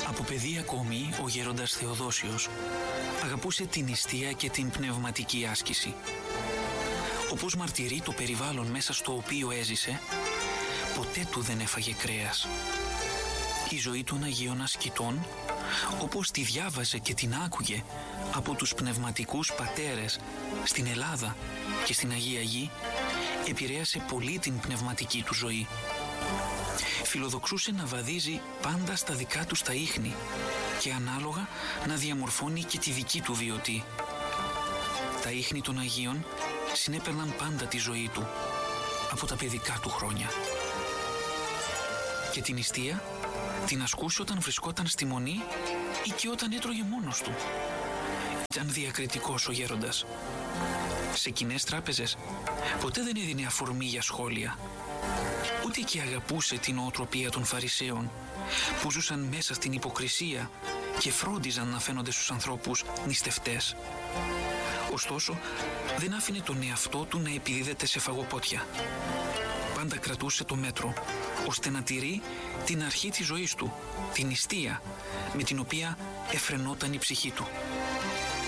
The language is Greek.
Από παιδί ακόμη, ο γέροντας Θεοδόσιος αγαπούσε την νηστεία και την πνευματική άσκηση. Όπως μαρτυρεί το περιβάλλον μέσα στο οποίο έζησε, ποτέ του δεν έφαγε κρέας. Η ζωή των Αγίων Ασκητών, όπως τη διάβαζε και την άκουγε από τους πνευματικούς πατέρες στην Ελλάδα και στην Αγία Γη, επηρέασε πολύ την πνευματική του ζωή. Φιλοδοξούσε να βαδίζει πάντα στα δικά του τα ίχνη και ανάλογα να διαμορφώνει και τη δική του βιωτή. Τα ίχνη των Αγίων συνέπαιρναν πάντα τη ζωή του από τα παιδικά του χρόνια. Και την νηστεία την ασκούσε όταν βρισκόταν στη μονή ή και όταν έτρωγε μόνος του. Ήταν διακριτικός ο γέροντας. Σε κοινές τράπεζες ποτέ δεν έδινε αφορμή για σχόλια. Ούτε και αγαπούσε την νοοτροπία των Φαρισαίων, που ζούσαν μέσα στην υποκρισία και φρόντιζαν να φαίνονται στους ανθρώπους νηστευτές. Ωστόσο, δεν άφηνε τον εαυτό του να επιδίδεται σε φαγοπότια. Πάντα κρατούσε το μέτρο, ώστε να τηρεί την αρχή της ζωής του, την νηστεία, με την οποία εφρενόταν η ψυχή του.